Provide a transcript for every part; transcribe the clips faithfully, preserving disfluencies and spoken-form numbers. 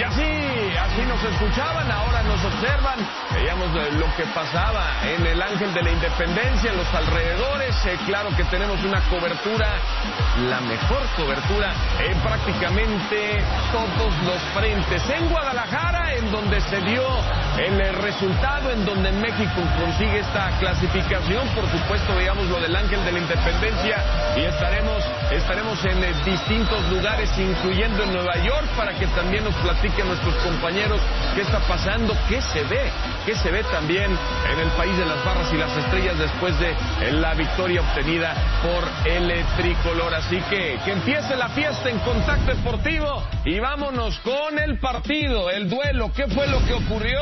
así, así nos escuchaban, ahora nos observan. Veíamos lo que pasaba en el Ángel de la Independencia, en los alrededores. Eh, claro que tenemos una cobertura, la mejor cobertura en prácticamente todos los frentes. En Guadalajara, en donde se dio el resultado, en donde México consigue esta clasificación. Por supuesto, veíamos lo del Ángel de la Independencia y estaremos, estaremos en eh, distintos lugares, incluyendo en Nueva York, para que también nos platiquen nuestros compañeros qué está pasando, qué se ve, qué se ve también en el país de las barras y las estrellas después de la victoria obtenida por el tricolor. Así que que empiece la fiesta en Contacto Deportivo y vámonos con el partido, el duelo. ¿Qué fue lo que ocurrió?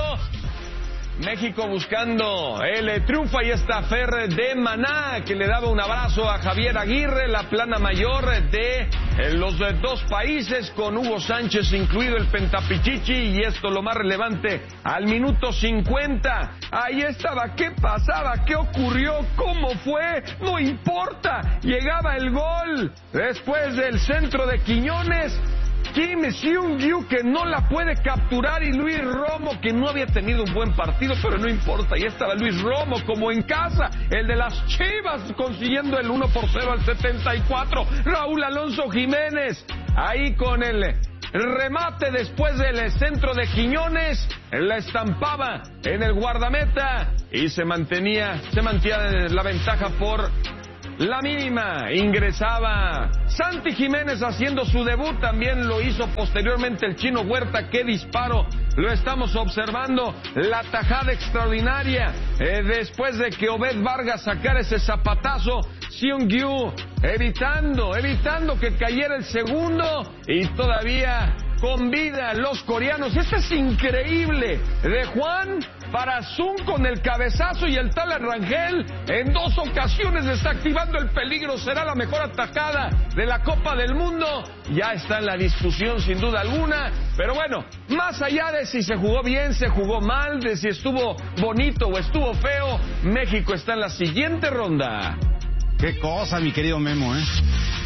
México buscando el triunfo. Ahí está Fer de Maná, que le daba un abrazo a Javier Aguirre, la plana mayor de los dos países, con Hugo Sánchez incluido, el Pentapichichi, y esto lo más relevante, al minuto cincuenta. Ahí estaba, ¿qué pasaba? ¿Qué ocurrió? ¿Cómo fue? No importa, llegaba el gol después del centro de Quiñones. Kim Seung-Yu, que no la puede capturar, y Luis Romo, que no había tenido un buen partido, pero no importa, ahí estaba Luis Romo como en casa, el de las Chivas, consiguiendo el uno por cero al setenta y cuatro. Raúl Alonso Jiménez, ahí con el remate después del centro de Quiñones, la estampaba en el guardameta y se mantenía, se mantenía la ventaja por la mínima. Ingresaba Santi Jiménez haciendo su debut, también lo hizo posteriormente el Chino Huerta. Qué disparo, lo estamos observando, la tajada extraordinaria, eh, después de que Obed Vargas sacara ese zapatazo. Seung-Yu evitando, evitando que cayera el segundo, y todavía con vida los coreanos. Este es increíble, de Juan para Sun con el cabezazo, y el tal Rangel en dos ocasiones está activando el peligro. Será la mejor atacada de la Copa del Mundo. Ya está en la discusión sin duda alguna, pero bueno, más allá de si se jugó bien, se jugó mal, de si estuvo bonito o estuvo feo, México está en la siguiente ronda. Qué cosa, mi querido Memo, ¿eh?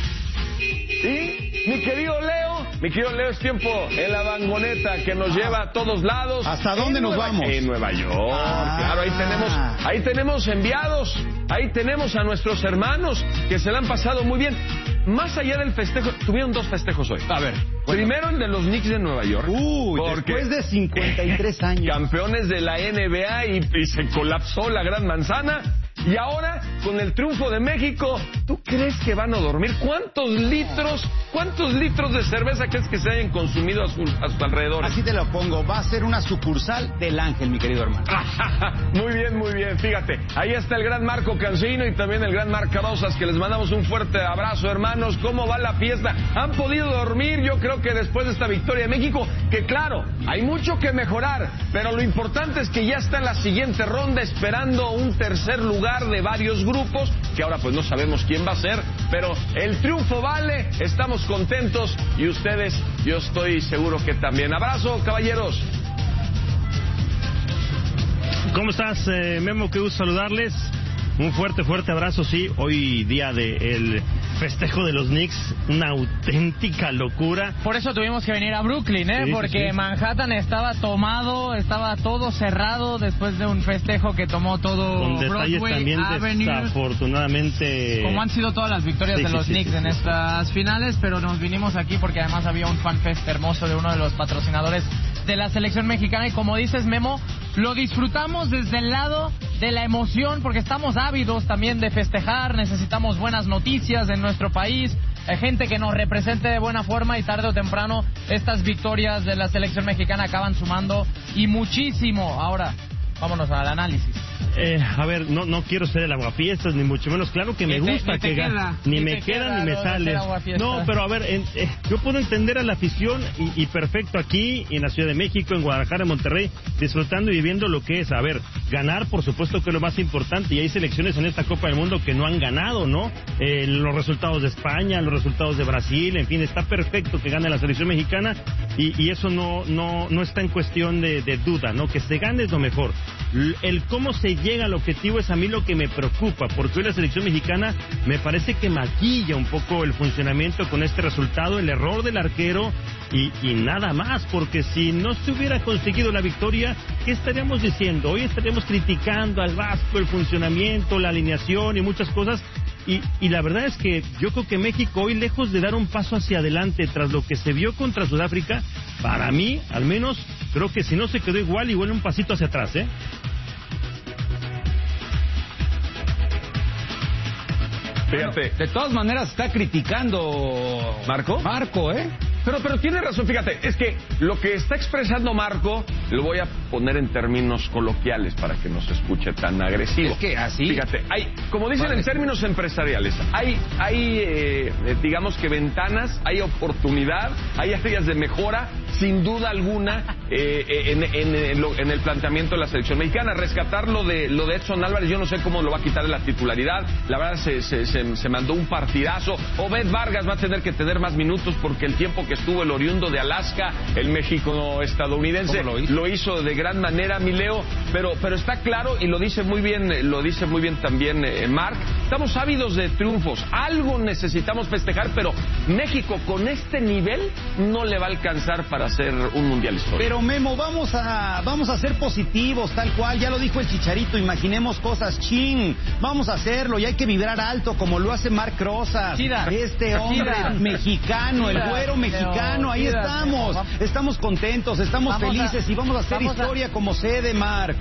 Y mi querido Leo, mi querido Leo, es tiempo en la vagoneta que nos lleva a todos lados. ¿Hasta dónde nos Nueva, vamos? En Nueva York, ah. claro, ahí tenemos, ahí tenemos enviados, ahí tenemos a nuestros hermanos que se la han pasado muy bien. Más allá del festejo, tuvieron dos festejos hoy. A ver, bueno. Primero el de los Knicks de Nueva York. Uy, después de cincuenta y tres años. Campeones de la N B A, y, y se colapsó la Gran Manzana. Y ahora, con el triunfo de México, ¿tú crees que van a dormir? ¿Cuántos litros, cuántos litros de cerveza crees que se hayan consumido a su, a sus alrededores? Así te lo pongo, va a ser una sucursal del Ángel, mi querido hermano. Muy bien, muy bien, fíjate, ahí está el gran Marco Cancino y también el gran Marc Rosas, que les mandamos un fuerte abrazo, hermanos. ¿Cómo va la fiesta? ¿Han podido dormir? Yo creo que después de esta victoria de México, que claro, hay mucho que mejorar, pero lo importante es que ya está en la siguiente ronda, esperando un tercer lugar de varios grupos, que ahora pues no sabemos quién va a ser, pero el triunfo vale, estamos contentos, y ustedes, yo estoy seguro que también. Abrazo, caballeros. ¿Cómo estás, eh, Memo? Qué gusto saludarles. Un fuerte, fuerte abrazo, sí. Hoy día del festejo de los Knicks, una auténtica locura. Por eso tuvimos que venir a Brooklyn, ¿eh? Sí, Porque sí, sí. Manhattan estaba tomado, estaba todo cerrado después de un festejo que tomó todo con detalles Broadway también Avenue. Desafortunadamente, como han sido todas las victorias sí, de los sí, Knicks sí, sí, en sí. estas finales, pero nos vinimos aquí porque además había un fanfest hermoso de uno de los patrocinadores de la selección mexicana, y como dices, Memo, lo disfrutamos desde el lado de la emoción, porque estamos ávidos también de festejar, necesitamos buenas noticias en nuestro país, eh, gente que nos represente de buena forma, y tarde o temprano estas victorias de la selección mexicana acaban sumando, y muchísimo. Ahora, vámonos al análisis. Eh, a ver, no no quiero ser el aguafiestas, ni mucho menos. Claro que me ni gusta te, ni que queda, ni, ni me queda, queda ni me sale. No, pero a ver, en, eh, yo puedo entender a la afición, y, y perfecto, aquí en la Ciudad de México, en Guadalajara, en Monterrey, disfrutando y viviendo lo que es. A ver, ganar, por supuesto que es lo más importante, y hay selecciones en esta Copa del Mundo que no han ganado, ¿no? Eh, los resultados de España, los resultados de Brasil, en fin, está perfecto que gane la selección mexicana, y, y eso no no no está en cuestión de, de duda, ¿no? Que se gane es lo mejor. el cómo se llega al objetivo es a mí lo que me preocupa, porque hoy la selección mexicana me parece que maquilla un poco el funcionamiento con este resultado, el error del arquero y, y nada más, porque si no se hubiera conseguido la victoria, ¿qué estaríamos diciendo? Hoy estaríamos criticando al Vasco, el funcionamiento, la alineación y muchas cosas. Y, y la verdad es que yo creo que México hoy, lejos de dar un paso hacia adelante tras lo que se vio contra Sudáfrica, para mí, al menos, creo que si no se quedó igual, igual un pasito hacia atrás, ¿eh? Fíjate. De todas maneras está criticando ¿Marco? Marco, ¿eh? Pero, pero tiene razón, fíjate, es que lo que está expresando Marco, lo voy a poner en términos coloquiales para que no se escuche tan agresivo. Es que así... Fíjate, hay, como dicen vale. en términos empresariales, hay, hay eh, digamos que ventanas, hay oportunidad, hay áreas de mejora, sin duda alguna, eh, en, en, en, lo, en el planteamiento de la selección mexicana. Rescatar lo de, lo de Edson Álvarez, yo no sé cómo lo va a quitar de la titularidad, la verdad se, se, se, se mandó un partidazo. Obed Vargas va a tener que tener más minutos porque el tiempo que estuvo el oriundo de Alaska, el México estadounidense, lo hizo? lo hizo de gran manera, mi Leo, pero, pero está claro, y lo dice muy bien, lo dice muy bien también eh, Marc, estamos ávidos de triunfos, algo necesitamos festejar, pero México con este nivel no le va a alcanzar para hacer un mundial histórico. Pero Memo, vamos a, vamos a ser positivos, tal cual, ya lo dijo el Chicharito, imaginemos cosas, chin, vamos a hacerlo, y hay que vibrar alto, como lo hace Marc Rosas, Chida. este hombre Chida. mexicano, Chida. el güero mexicano, ahí Chida. estamos, estamos contentos, estamos vamos felices, a, y vamos a hacer vamos historia a... como sede, Marc.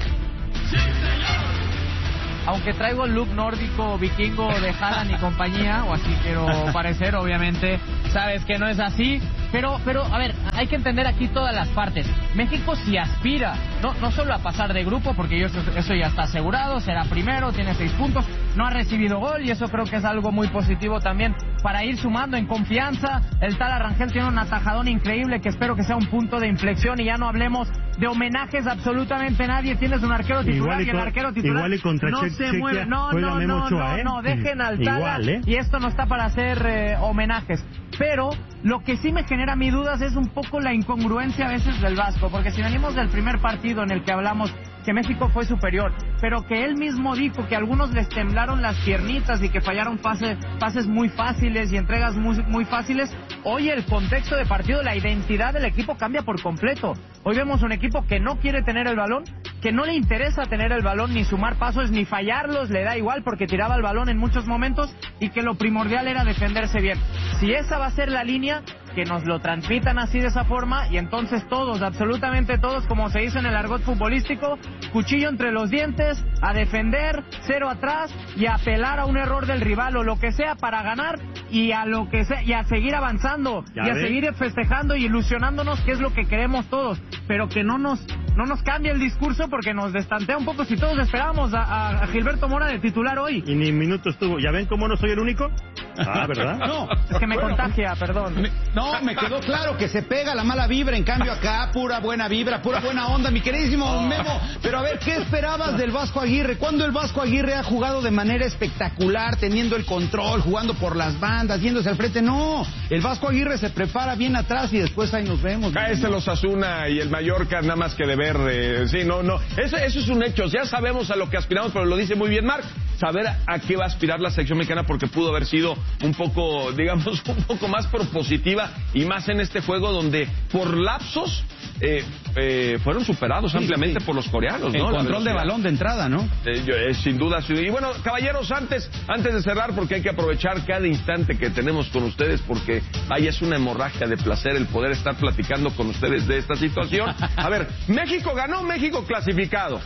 Aunque traigo el look nórdico vikingo de Haaland y compañía, o así quiero parecer, obviamente, sabes que no es así, pero, pero, a ver, hay que entender aquí todas las partes. México sí aspira, no, no solo a pasar de grupo, porque eso, eso ya está asegurado, será primero, tiene seis puntos, no ha recibido gol, y eso creo que es algo muy positivo también, para ir sumando en confianza. El tal Arrangel tiene un atajadón increíble, que espero que sea un punto de inflexión, y ya no hablemos de homenajes a absolutamente nadie. Tienes un arquero titular, y, y el arquero titular igual y contra no Che se mueve. No, no, no, Ochoa, no, ¿eh? no, dejen al Tala, igual, ¿eh? y esto no está para hacer eh, homenajes. Pero lo que sí me genera mis dudas es un poco la incongruencia a veces del Vasco, porque si venimos del primer partido en el que hablamos que México fue superior, pero que él mismo dijo que a algunos les temblaron las piernitas y que fallaron pase, pases muy fáciles y entregas muy, muy fáciles, hoy el contexto de partido, la identidad del equipo cambia por completo. Hoy vemos un equipo que no quiere tener el balón, que no le interesa tener el balón, ni sumar pasos, ni fallarlos, le da igual porque tiraba el balón en muchos momentos, y que lo primordial era defenderse bien. Si esa va a ser la línea, que nos lo transmitan así de esa forma, y entonces todos, absolutamente todos, como se dice en el argot futbolístico, cuchillo entre los dientes, a defender, cero atrás, y a apelar a un error del rival o lo que sea para ganar, y a lo que sea, y a seguir avanzando, ya y a ven. seguir festejando y ilusionándonos, que es lo que queremos todos, pero que no nos no nos cambie el discurso, porque nos destantea un poco si todos esperábamos a, a Gilberto Mora de titular hoy. Y ni minutos tuvo. ¿Ya ven cómo no soy el único? Ah, ¿verdad? No, es que me bueno, contagia, perdón. Me, no, me quedó claro que se pega la mala vibra, en cambio acá, pura buena vibra, pura buena onda, mi queridísimo Memo. Pero a ver, ¿qué esperabas del Vasco Aguirre? ¿Cuándo el Vasco Aguirre ha jugado de manera espectacular, teniendo el control, jugando por las bandas, yéndose al frente? No, el Vasco Aguirre se prepara bien atrás y después ahí nos vemos. Cáese los Osasuna y el Mallorca, nada más que de ver. Eh, sí, no, no, eso, eso es un hecho. Ya sabemos a lo que aspiramos, pero lo dice muy bien Marc, saber a qué va a aspirar la selección mexicana, porque pudo haber sido un poco, digamos, un poco más propositiva, y más en este juego donde por lapsos eh, eh, fueron superados sí, ampliamente sí. por los coreanos, el ¿no? El control de balón de entrada, ¿no? Eh, yo, eh, sin duda. Sí. Y bueno, caballeros, antes antes de cerrar, porque hay que aprovechar cada instante que tenemos con ustedes, porque ahí es una hemorragia de placer el poder estar platicando con ustedes de esta situación. A ver, México ganó, México clasificado.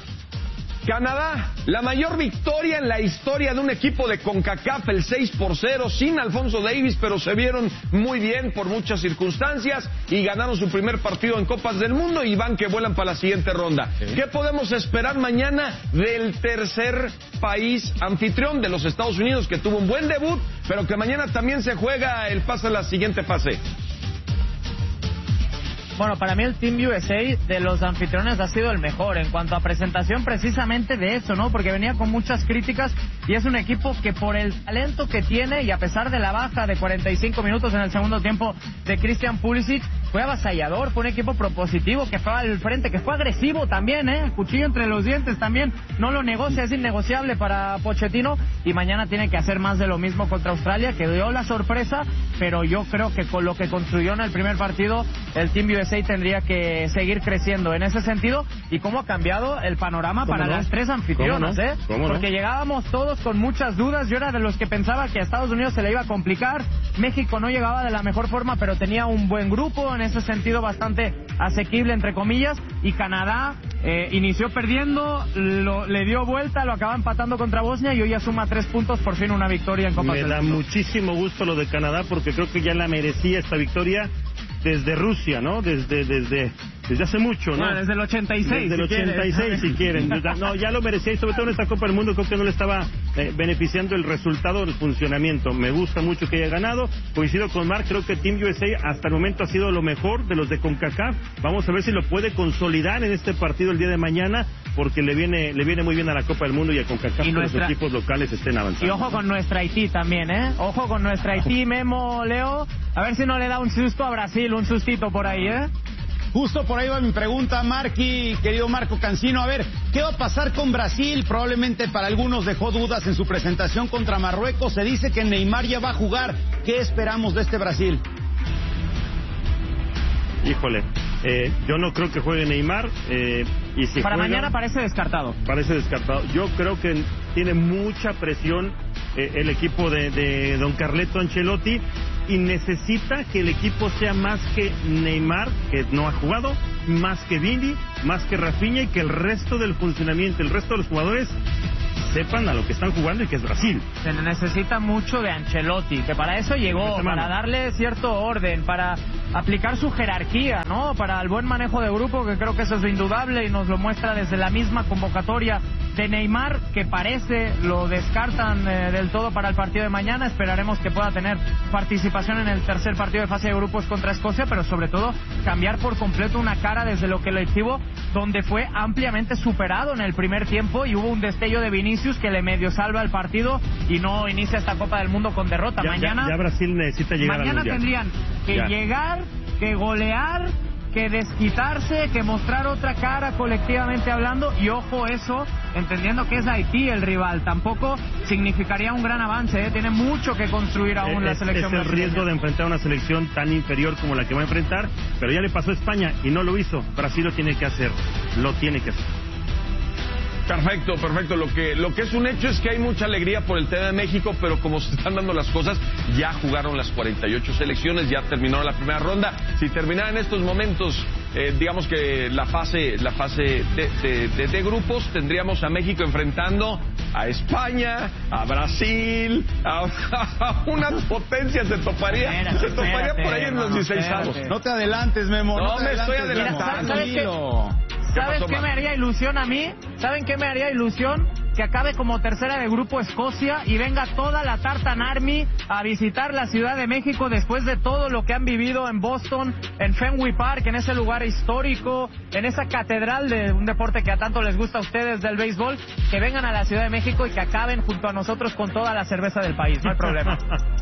Canadá, la mayor victoria en la historia de un equipo de CONCACAF, el seis por cero, sin Alfonso Davies, pero se vieron muy bien por muchas circunstancias y ganaron su primer partido en Copas del Mundo y van que vuelan para la siguiente ronda. Sí. ¿Qué podemos esperar mañana del tercer país anfitrión, de los Estados Unidos, que tuvo un buen debut, pero que mañana también se juega el pase a la siguiente fase? Bueno, para mí el Team U S A de los anfitriones ha sido el mejor en cuanto a presentación, precisamente de eso, ¿no? Porque venía con muchas críticas y es un equipo que por el talento que tiene y a pesar de la baja de cuarenta y cinco minutos en el segundo tiempo de Christian Pulisic, fue avasallador, fue un equipo propositivo que fue al frente, que fue agresivo también, ¿eh? Cuchillo entre los dientes también, no lo negocia, es innegociable para Pochettino, y mañana tiene que hacer más de lo mismo contra Australia, que dio la sorpresa, pero yo creo que con lo que construyó en el primer partido, el Team U S A tendría que seguir creciendo en ese sentido, y cómo ha cambiado el panorama para no? las tres anfitrionas, ¿Cómo no? ¿eh? ¿Cómo Porque no? llegábamos todos con muchas dudas, yo era de los que pensaba que a Estados Unidos se le iba a complicar, México no llegaba de la mejor forma, pero tenía un buen grupo, en ese sentido bastante asequible, entre comillas, y Canadá eh, inició perdiendo, lo, le dio vuelta, lo acaba empatando contra Bosnia y hoy ya suma tres puntos, por fin una victoria en Copa Me da muchísimo gusto lo de Canadá porque creo que ya la merecía esta victoria desde Rusia, ¿no? Desde desde desde hace mucho, ¿no? Bueno, desde el ochenta y seis. Desde el si ochenta y seis, quieres. si quieren. No, ya lo merecía y sobre todo en esta Copa del Mundo creo que no le estaba eh, beneficiando el resultado del funcionamiento. Me gusta mucho que haya ganado. Coincido con Marc, creo que Team U S A hasta el momento ha sido lo mejor de los de CONCACAF. Vamos a ver si lo puede consolidar en este partido el día de mañana porque le viene le viene muy bien a la Copa del Mundo y a CONCACAF que nuestra... los equipos locales estén avanzando. Y ojo con nuestra Haití también, ¿eh? Ojo con nuestra Haití, Memo, Leo. A ver si no le da un susto a Brasil, un sustito por ahí, ¿eh? Justo por ahí va mi pregunta, Marqui, querido Marco Cancino. A ver, ¿qué va a pasar con Brasil? Probablemente para algunos dejó dudas en su presentación contra Marruecos. Se dice que Neymar ya va a jugar. ¿Qué esperamos de este Brasil? Híjole, eh, yo no creo que juegue Neymar. Eh, y si para juega, mañana parece descartado. Parece descartado. Yo creo que tiene mucha presión eh, el equipo de, de don Carleto Ancelotti y necesita que el equipo sea más que Neymar, que no ha jugado, más que Vini, más que Rafinha y que el resto del funcionamiento, el resto de los jugadores sepan a lo que están jugando y que es Brasil. Se necesita mucho de Ancelotti, que para eso llegó, para darle cierto orden, para aplicar su jerarquía, ¿no? Para el buen manejo de grupo, que creo que eso es indudable y nos lo muestra desde la misma convocatoria de Neymar, que parece lo descartan eh, del todo para el partido de mañana. Esperaremos que pueda tener participación en el tercer partido de fase de grupos contra Escocia, pero sobre todo cambiar por completo una cara desde lo colectivo, donde fue ampliamente superado en el primer tiempo y hubo un destello de Vinicius que le medio salva el partido y no inicia esta Copa del Mundo con derrota. Ya, mañana ya, ya Brasil necesita llegar mañana al Mundial. Tendrían que ya. llegar, que golear, que desquitarse, que mostrar otra cara colectivamente hablando, y ojo eso, entendiendo que es Haití el rival, tampoco significaría un gran avance, ¿eh? Tiene mucho que construir aún es, la selección. Es el riesgo de enfrentar una selección tan inferior como la que va a enfrentar, pero ya le pasó a España y no lo hizo. Brasil lo tiene que hacer, lo tiene que hacer. Perfecto, perfecto. Lo que, lo que es un hecho es que hay mucha alegría por el tema de México, pero como se están dando las cosas, ya jugaron las cuarenta y ocho selecciones, ya terminó la primera ronda. Si terminara en estos momentos, eh, digamos que la fase, la fase de, de, de, de grupos, tendríamos a México enfrentando a España, a Brasil, a, a unas potencias, se toparía, espérate, se toparía espérate, por ahí en los dieciseisavos. No te adelantes, Memo. No, no te me adelantes, estoy adelantando. ¿Sabes qué? ¿Sabes qué me haría ilusión a mí? ¿Saben qué me haría ilusión? Que acabe como tercera de grupo Escocia y venga toda la Tartan Army a visitar la Ciudad de México después de todo lo que han vivido en Boston, en Fenway Park, en ese lugar histórico, en esa catedral de un deporte que a tanto les gusta a ustedes del béisbol, que vengan a la Ciudad de México y que acaben junto a nosotros con toda la cerveza del país, no hay problema.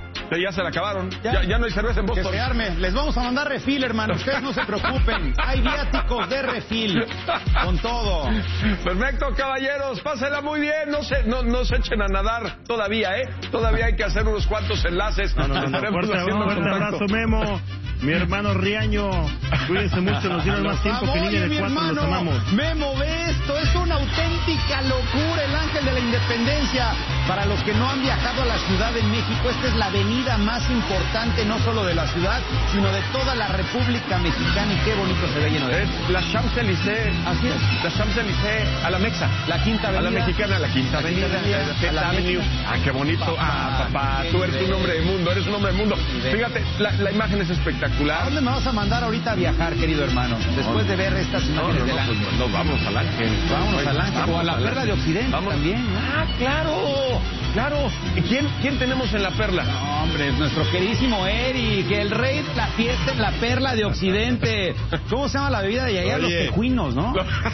Ya se la acabaron, ya, ya, ya no hay cerveza en Boston. Que se arme. Les vamos a mandar refil, hermano, ustedes no se preocupen, hay viáticos de refil, con todo. Perfecto, caballeros, pásenla muy bien, no se, no, no se echen a nadar todavía, ¿eh? Todavía hay que hacer unos cuantos enlaces. No, no, no, no. Fuerte, fuerte abrazo, Memo. Mi hermano Riaño, cuídense mucho, nos dieron más tiempo que niña de cuatro, los amamos. Memo, ve esto, es una auténtica locura, el Ángel de la Independencia. Para los que no han viajado a la Ciudad de México, esta es la avenida más importante, no solo de la ciudad, sino de toda la República Mexicana, y qué bonito se ve lleno de es la Champs-Élysées, así es, la Champs-Élysées a la Mexa, la Quinta Avenida, a la Mexicana, la Quinta Avenida, la Avenue. Ah, qué bonito. Ah, papá, tú eres un hombre de mundo, eres un hombre de mundo. Fíjate, la, la imagen es espectacular. ¿A dónde me vas a mandar ahorita a viajar, querido hermano? Después de ver estas imágenes no, no, del no, Ángel. Pues, no, vamos al Ángel. Vámonos al Ángel. O a la Perla de Occidente vamos. También, ¿no? Ah, claro, claro. ¿Y quién, quién tenemos en la Perla? No, hombre, nuestro queridísimo Eric, el rey de la fiesta en la Perla de Occidente. ¿Cómo se llama la bebida de allá? Oye. Los tejuinos, ¿no?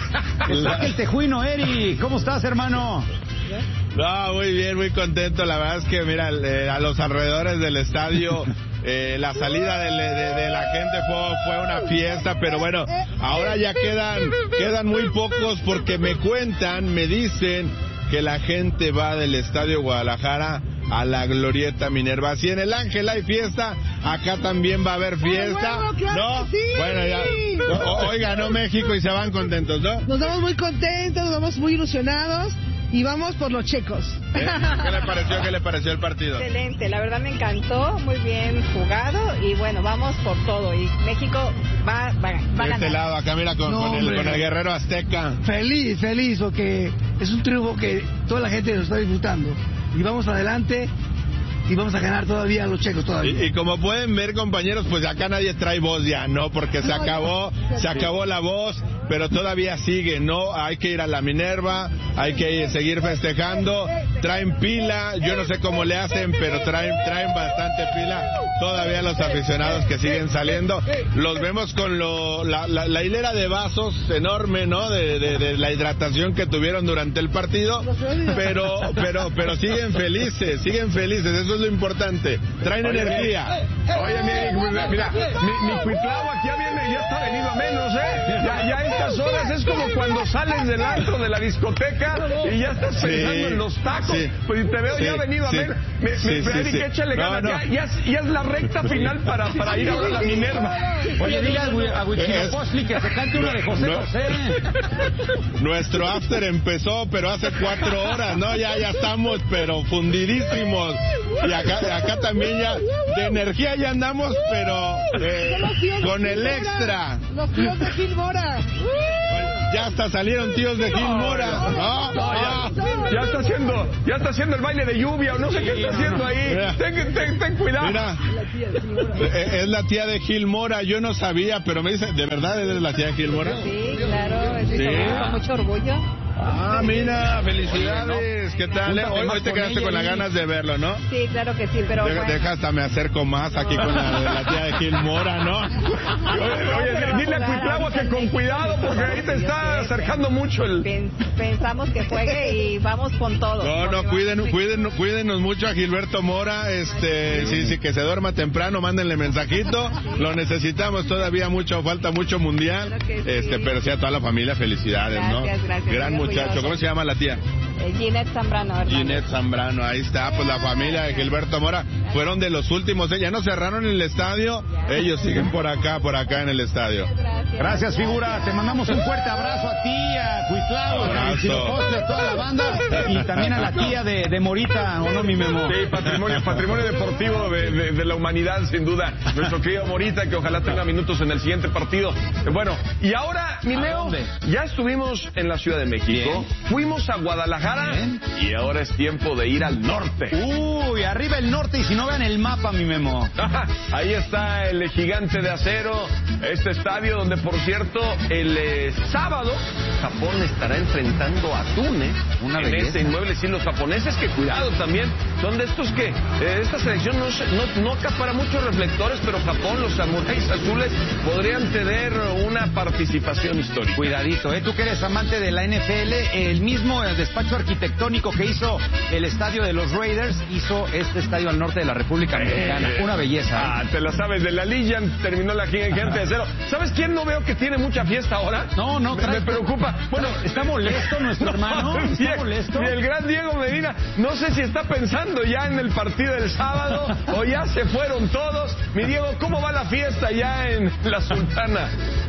Saca el tejuino, Eric. ¿Cómo estás, hermano? No, muy bien, muy contento. La verdad es que, mira, eh, a los alrededores del estadio Eh, la salida de, de, de la gente fue, fue una fiesta, pero bueno, ahora ya quedan, quedan muy pocos porque me cuentan, me dicen que la gente va del Estadio Guadalajara a la Glorieta Minerva. Así en el Ángel hay fiesta, acá también va a haber fiesta, bueno, claro ¿no? Sí. Bueno, ya, o, hoy ganó México y se van contentos, ¿no? Nos vamos muy contentos, nos vamos muy ilusionados y vamos por los checos. ¿Eh? ¿Qué le pareció, qué le pareció el partido? Excelente, la verdad me encantó, muy bien jugado y bueno, vamos por todo y México va, va, va a ganar. De este lado, acá mira con, No, con, el, con el guerrero azteca. Feliz, feliz, porque es un triunfo que toda la gente lo está disfrutando. Y vamos adelante y vamos a ganar todavía a los checos todavía. Y, y como pueden ver, compañeros, pues acá nadie trae voz ya, ¿no? Porque se acabó, se acabó la voz, pero todavía sigue, ¿no? Hay que ir a la Minerva, hay que seguir festejando, traen pila, yo no sé cómo le hacen, pero traen, traen bastante pila, todavía los aficionados que siguen saliendo, los vemos con lo, la, la, la hilera de vasos enorme, ¿no? De, de, de la hidratación que tuvieron durante el partido, pero, pero, pero siguen felices, siguen felices, eso es lo importante, traen Oye, energía. Oye, mira, mira mi, mi Cuitlahua aquí ya viene, ya está venido a menos, ¿eh? Ya, ya a estas horas es como cuando sales del antro de la discoteca y ya estás pensando Sí, en los tacos, sí, pues te veo sí, ya venido sí, a menos. Me, sí, me, sí, Eric, sí. échale No, ganas, no. Ya, ya, es, ya es la recta final para, para ir ahora a la Minerva. Oye, dile a Huitzilopochtli que se cante una de José No. José. Nuestro after empezó, pero hace cuatro horas, ¿no? Ya, ya estamos, pero fundidísimos. Y acá, acá también ya, de energía ya andamos, pero eh, con el extra. Los tíos de Gil Mora. Ya hasta salieron tíos de Gil Mora. No, No, ya, ya está haciendo, ya está haciendo el baile de lluvia o no sé qué está haciendo ahí. Mira. Ten, ten, ten cuidado. Mira, eh, es la tía de Gil Mora, yo no sabía, pero me dice, ¿de verdad eres la tía de Gil Mora? Sí, claro, es Sí. con mucho orgullo. Ah, mira, felicidades, ¿qué tal? eh? Hoy, hoy te quedaste con las ganas de verlo, ¿no? Sí, claro que sí, pero Deja, bueno. deja hasta me acerco más aquí con la, de la tía de Gil Mora, ¿no? Oye, oye, dile a Cuitlahua que con cuidado porque ahí te está acercando mucho el... Pen- Pensamos que juegue y vamos con todo. No, no, Porque cuiden, vamos- cuiden, cuídenos mucho a Gilberto Mora, este, sí, sí, que se duerma temprano, mándenle mensajito, lo necesitamos todavía mucho, falta mucho mundial, Claro que sí. este, pero sí a toda la familia, felicidades, ¿no? Gracias, gracias, Gran muy muchacho, orgulloso. ¿cómo se llama la tía? Eh, Ginette Zambrano, Hernández. Ginette Zambrano, ahí está, pues la familia de Gilberto Mora fueron de los últimos, ¿eh? Ya no cerraron el estadio, ellos siguen por acá, por acá en el estadio. Gracias. Gracias, figura. Te mandamos un fuerte abrazo a ti, a Cuitlahua, a Abrazo. Huitzilopochtli, a toda la banda y también a la tía de, de Morita, ¿o no, mi Memo? Sí, patrimonio, patrimonio deportivo de, de, de la humanidad, sin duda. Nuestro querido Morita, que ojalá tenga minutos en el siguiente partido. Bueno, y ahora, mi Leo, ya estuvimos en la Ciudad de México, fuimos a Guadalajara Bien. y ahora es tiempo de ir al norte. Uy, arriba el norte y si no vean el mapa, mi Memo. Ahí está el Gigante de Acero, este estadio donde, por cierto, el eh, sábado Japón estará enfrentando a Túnez. Una en belleza. este inmueble. Sí, los japoneses, que cuidado también, son de estos que eh, esta selección no, se- no, no acapara muchos reflectores, pero Japón, los samuráis azules, podrían tener una participación histórica. Cuidadito, ¿eh? Tú que eres amante de la N F L, el mismo eh, despacho arquitectónico que hizo el estadio de los Raiders, hizo este estadio al norte de la República Mexicana. Una belleza, ¿eh? Ah, te la sabes, de la Legion terminó la Gigante de Acero. ¿Sabes quién no veo que tiene mucha fiesta ahora? No, no, me, trae- me preocupa. Bueno, ¿está molesto nuestro hermano? ¿Está Die- molesto? Y el gran Diego Medina, no sé si está pensando ya en el partido del sábado o ya se fueron todos. Mi Diego, ¿cómo va la fiesta ya en la Sultana?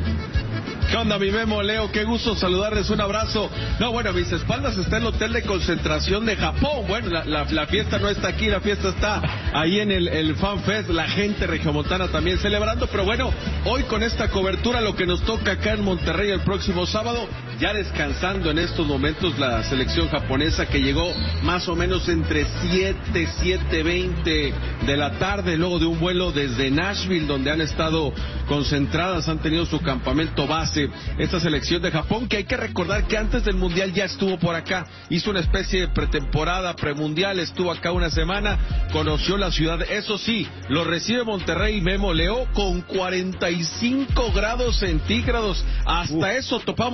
¿Qué onda, mi Memo, Leo? Qué gusto saludarles, un abrazo. No, bueno, a mis espaldas está el hotel de concentración de Japón. Bueno, la, la, la fiesta no está aquí, la fiesta está ahí en el, el Fan Fest, la gente regiomontana también celebrando. Pero bueno, hoy con esta cobertura, lo que nos toca acá en Monterrey el próximo sábado, ya descansando en estos momentos la selección japonesa que llegó más o menos entre siete, siete veinte de la tarde, luego de un vuelo desde Nashville, donde han estado concentradas, han tenido su campamento base esta selección de Japón, que hay que recordar que antes del Mundial ya estuvo por acá, hizo una especie de pretemporada, premundial, estuvo acá una semana, conoció la ciudad, eso sí, lo recibe Monterrey, Memo, Leo, con cuarenta y cinco grados centígrados, hasta Uf. eso topamos hoy como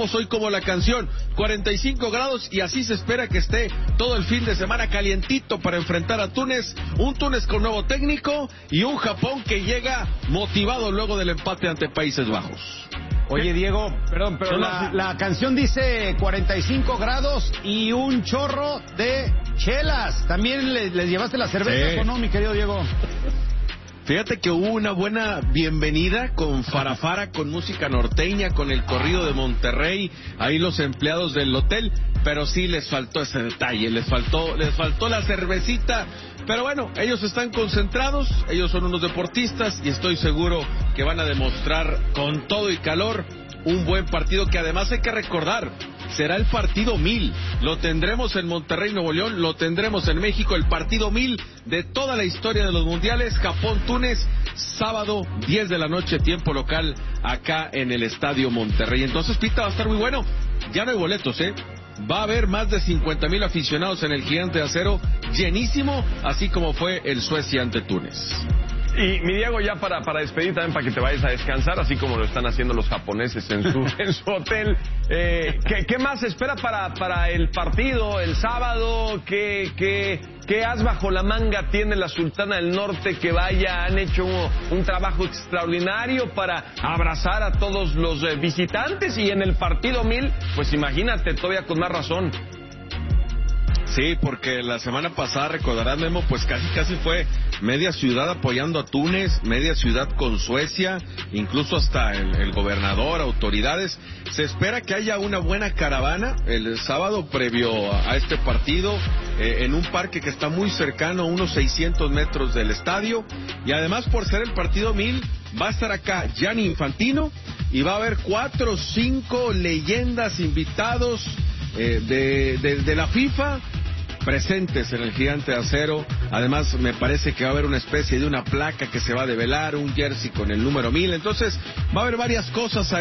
la canción, cuarenta y cinco grados, y así se espera que esté todo el fin de semana calientito para enfrentar a Túnez, un Túnez con nuevo técnico y un Japón que llega motivado luego del empate ante Países Bajos. Oye, Diego, perdón, pero la, la canción dice cuarenta y cinco grados y un chorro de chelas. ¿También les, les llevaste la cerveza sí. o no, mi querido Diego? Fíjate que hubo una buena bienvenida con farafara, con música norteña, con el corrido de Monterrey, ahí los empleados del hotel, pero sí les faltó ese detalle, les faltó, les faltó la cervecita, pero bueno, ellos están concentrados, ellos son unos deportistas y estoy seguro que van a demostrar con todo y calor un buen partido que además hay que recordar, será el partido mil, lo tendremos en Monterrey, Nuevo León, lo tendremos en México, el partido mil de toda la historia de los mundiales, Japón-Túnez, sábado diez de la noche, tiempo local, acá en el Estadio Monterrey. Entonces, Pita, va a estar muy bueno, ya no hay boletos, ¿eh? Va a haber más de cincuenta mil aficionados en el Gigante de Acero, llenísimo, así como fue el Suecia ante Túnez. Y mi Diego, ya para, para despedir también, para que te vayas a descansar, así como lo están haciendo los japoneses en su, en su hotel. Eh, ¿qué, ¿Qué más se espera para, para el partido el sábado? ¿Qué, qué, ¿Qué as bajo la manga tiene la Sultana del Norte que vaya? Han hecho un, un trabajo extraordinario para abrazar a todos los eh, visitantes, y en el partido mil, pues imagínate, todavía con más razón. Sí, porque la semana pasada, recordarás, Memo, pues casi casi fue media ciudad apoyando a Túnez, media ciudad con Suecia, incluso hasta el, el gobernador, autoridades. Se espera que haya una buena caravana el sábado previo a, a este partido, eh, en un parque que está muy cercano, a unos seiscientos metros del estadio, y además por ser el partido mil, va a estar acá Gianni Infantino, y va a haber cuatro o cinco leyendas invitados eh, de, de, de la FIFA, presentes en el Gigante de Acero. Además me parece que va a haber una especie de una placa que se va a develar, un jersey con el número mil, entonces va a haber varias cosas ahí.